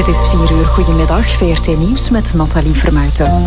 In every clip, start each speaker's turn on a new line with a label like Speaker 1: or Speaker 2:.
Speaker 1: Het is 4 uur. Goedemiddag, VRT Nieuws met Nathalie Vermuijten.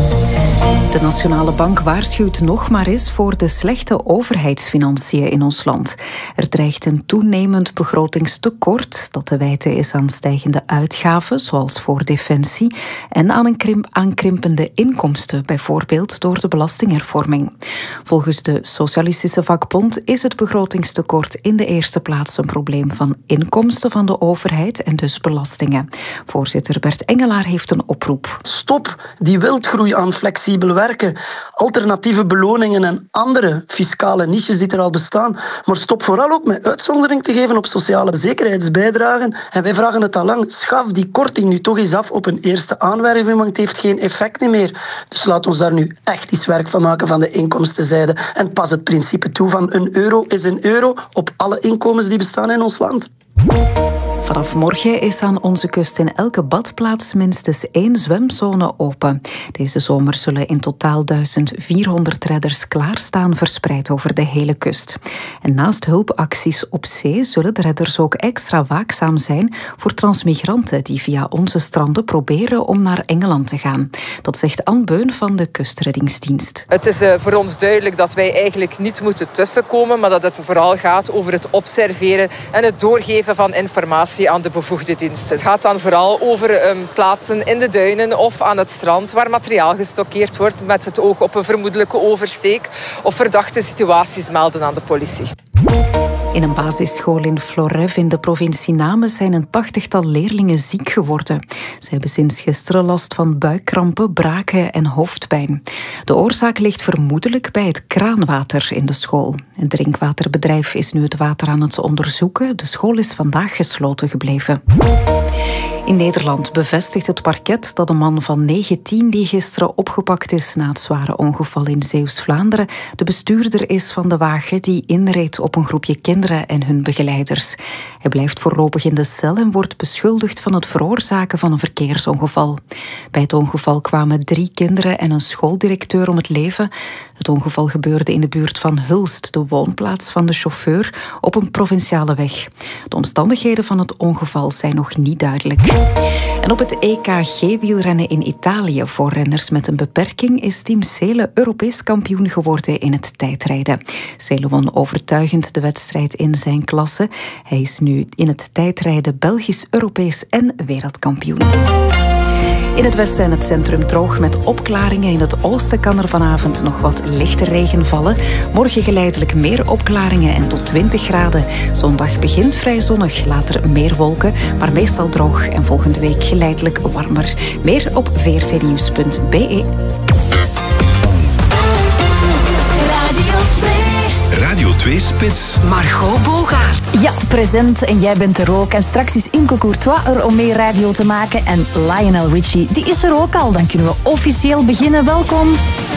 Speaker 1: De Nationale Bank waarschuwt nog maar eens voor de slechte overheidsfinanciën in ons land. Er dreigt een toenemend begrotingstekort dat te wijten is aan stijgende uitgaven, zoals voor defensie, en aan aankrimpende inkomsten, bijvoorbeeld door de belastinghervorming. Volgens de Socialistische Vakbond is het begrotingstekort in de eerste plaats een probleem van inkomsten van de overheid en dus belastingen. Voorzitter Bert Engelaar heeft een oproep.
Speaker 2: Stop die wildgroei aan flexibel werken, alternatieve beloningen en andere fiscale niches die er al bestaan. Maar stop vooral ook met uitzondering te geven op sociale zekerheidsbijdragen. En wij vragen het al lang, schaf die korting nu toch eens af op een eerste aanwerving, want het heeft geen effect meer. Dus laat ons daar nu echt iets werk van maken van de inkomstenzijde. En pas het principe toe van €1 is €1 op alle inkomens die bestaan in ons land.
Speaker 1: Vanaf morgen is aan onze kust in elke badplaats minstens 1 zwemzone open. Deze zomer zullen in totaal 1400 redders klaarstaan, verspreid over de hele kust. En naast hulpacties op zee zullen de redders ook extra waakzaam zijn voor transmigranten die via onze stranden proberen om naar Engeland te gaan. Dat zegt Anne Beun van de Kustreddingsdienst.
Speaker 3: Het is voor ons duidelijk dat wij eigenlijk niet moeten tussenkomen, maar dat het vooral gaat over het observeren en het doorgeven van informatie aan de bevoegde dienst. Het gaat dan vooral over plaatsen in de duinen of aan het strand waar materiaal gestockeerd wordt met het oog op een vermoedelijke oversteek of verdachte situaties melden aan de politie.
Speaker 1: In een basisschool in Floref in de provincie Namen zijn een 80-tal leerlingen ziek geworden. Ze hebben sinds gisteren last van buikkrampen, braken en hoofdpijn. De oorzaak ligt vermoedelijk bij het kraanwater in de school. Het drinkwaterbedrijf is nu het water aan het onderzoeken. De school is vandaag gesloten gebleven. In Nederland bevestigt het parket dat een man van 19 die gisteren opgepakt is na het zware ongeval in Zeeuws-Vlaanderen de bestuurder is van de wagen die inreed op een groepje kinderen en hun begeleiders. Hij blijft voorlopig in de cel en wordt beschuldigd van het veroorzaken van een verkeersongeval. Bij het ongeval kwamen 3 kinderen en een schooldirecteur om het leven. Het ongeval gebeurde in de buurt van Hulst, de woonplaats van de chauffeur, op een provinciale weg. De omstandigheden van het ongeval zijn nog niet duidelijk. En op het EK-wielrennen in Italië voor renners met een beperking is Team Seele Europees kampioen geworden in het tijdrijden. Seele won overtuigend de wedstrijd in zijn klasse. Hij is nu in het tijdrijden Belgisch, Europees en wereldkampioen. In het westen en het centrum droog met opklaringen. In het oosten kan er vanavond nog wat lichte regen vallen. Morgen geleidelijk meer opklaringen en tot 20 graden. Zondag begint vrij zonnig, later meer wolken, maar meestal droog. En volgende week geleidelijk warmer. Meer op vrtnieuws.be.
Speaker 4: Radio 2 Spits.
Speaker 5: Margot Bogaert.
Speaker 6: Ja, present. En jij bent er ook. En straks is Inco Courtois er om mee radio te maken. En Lionel Richie, die is er ook al. Dan kunnen we officieel beginnen. Welkom.